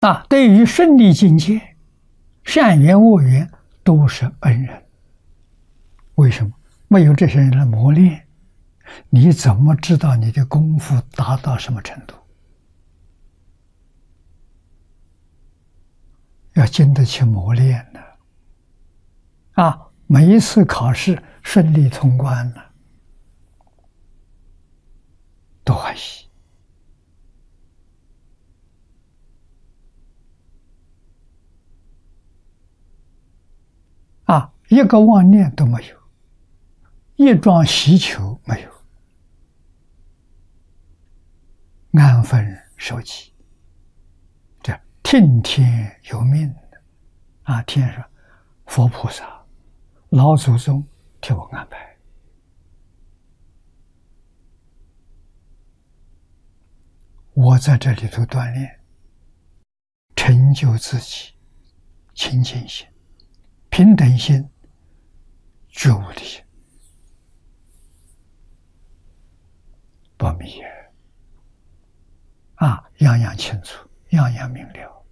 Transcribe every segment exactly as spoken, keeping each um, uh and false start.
啊，对于顺利境界，善缘恶缘都是恩人。为什么？没有这些人的磨练，你怎么知道你的功夫达到什么程度？要经得起磨练的。啊，每一次考试顺利通关了，都欢喜。啊，一个妄念都没有，一桩希求没有，安分守己，这听天由命的啊！天上佛菩萨、老祖宗替我安排，我在这里头锻炼，成就自己清净心、平等心、觉悟的心，不迷啊，样样清楚，样样明了，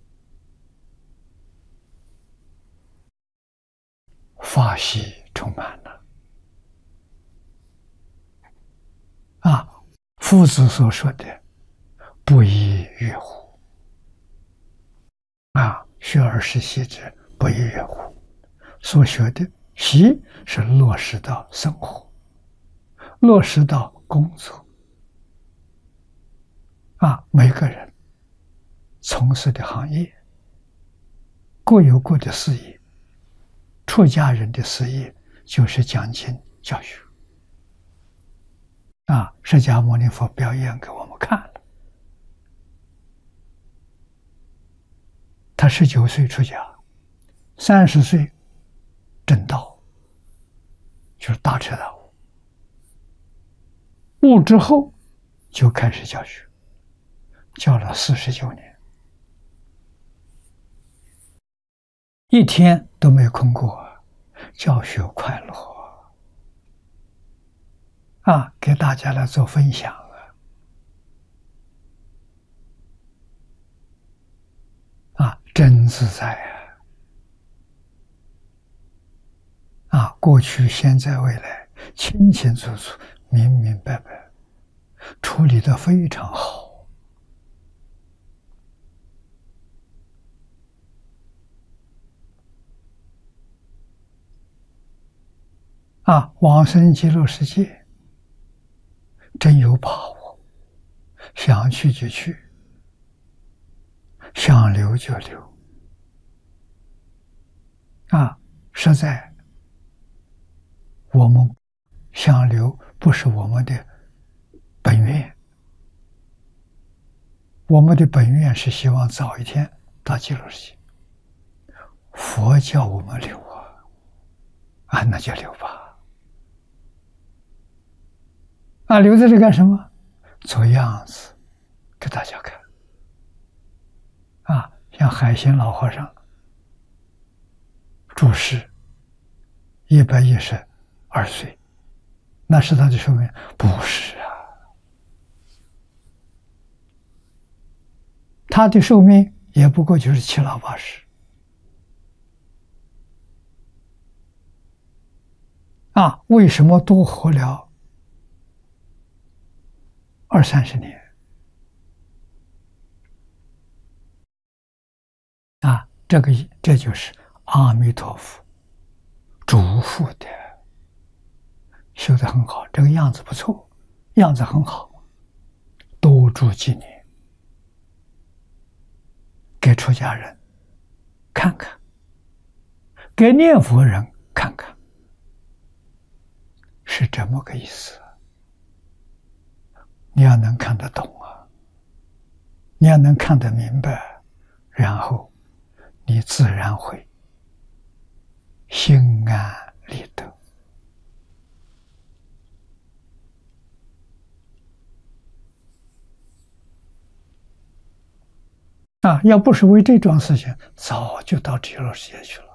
法喜充满了啊！夫子所说的不亦乐乎啊，学而时习之，不亦乐乎。所学的习是落实到生活，落实到工作啊，每个人从事的行业各有各的事业，出家人的事业就是讲经教学啊，释迦牟尼佛表演给我们看了。他十九岁出家，三十岁证道，就是大彻大悟。悟之后就开始教学，教了四十九年，一天都没有空过，教学快乐啊！给大家来做分享啊！啊，真自在啊！啊，过去、现在、未来，清清楚楚、明明白白，处理得非常好。啊，往生极乐世界，真有把握，想去就去，想留就留。啊，实在我们想留不是我们的本愿，我们的本愿是希望早一天到极乐世界。佛叫我们留啊，啊，那就留吧。啊，留在这干什么？做样子给大家看。啊，像海心老和尚住世一百一十二岁，那是他的寿命？不是啊，他的寿命也不过就是七老八十。啊，为什么多活了二三十年？啊，这个这就是阿弥陀佛嘱咐的，修得很好，这个样子不错，样子很好，多住几年，给出家人看看，给念佛人看看，是这么个意思。你要能看得懂啊，你要能看得明白，然后你自然会心安理得。啊，要不是为这桩事情，早就到极乐世界去了。